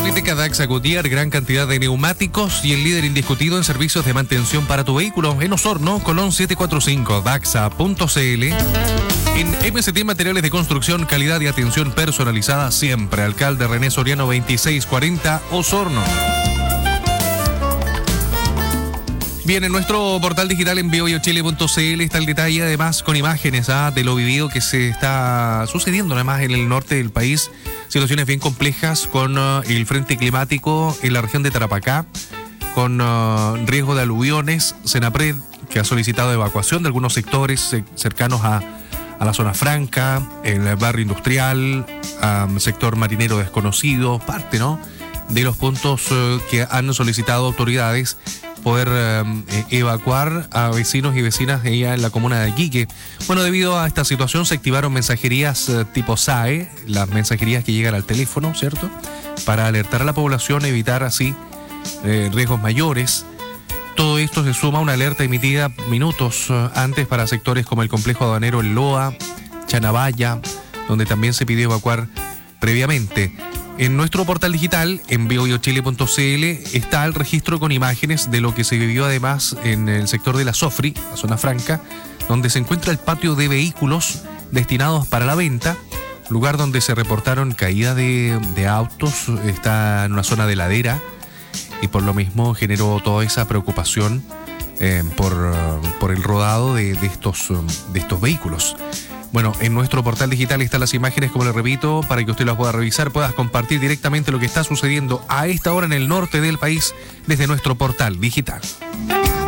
Autoeléctrica Daxa Goodyear, gran cantidad de neumáticos y el líder indiscutido en servicios de mantención para tu vehículo. En Osorno, Colón 745, daxa.cl. En MST Materiales de Construcción, calidad y atención personalizada siempre. Alcalde René Soriano 2640, Osorno. Bien, en nuestro portal digital en biochile.cl está el detalle, además con imágenes de lo vivido que se está sucediendo además en el norte del país. Situaciones bien complejas con el frente climático en la región de Tarapacá, con riesgo de aluviones. Senapred, que ha solicitado evacuación de algunos sectores cercanos a la zona franca, el barrio industrial, sector marinero desconocido, parte, ¿no?, de los puntos que han solicitado autoridades poder evacuar a vecinos y vecinas de ella en la comuna de Iquique. Bueno, debido a esta situación se activaron mensajerías tipo SAE, las mensajerías que llegan al teléfono, ¿cierto?, para alertar a la población, evitar así riesgos mayores. Todo esto se suma a una alerta emitida minutos antes para sectores como el complejo aduanero El Loa, Chanabaya, donde también se pidió evacuar previamente. En nuestro portal digital, en biochile.cl, está el registro con imágenes de lo que se vivió además en el sector de la Sofri, la zona franca, donde se encuentra el patio de vehículos destinados para la venta, lugar donde se reportaron caída de autos, está en una zona de ladera y por lo mismo generó toda esa preocupación por el rodado de estos vehículos. Bueno, en nuestro portal digital están las imágenes, como les repito, para que usted las pueda revisar, puedas compartir directamente lo que está sucediendo a esta hora en el norte del país desde nuestro portal digital.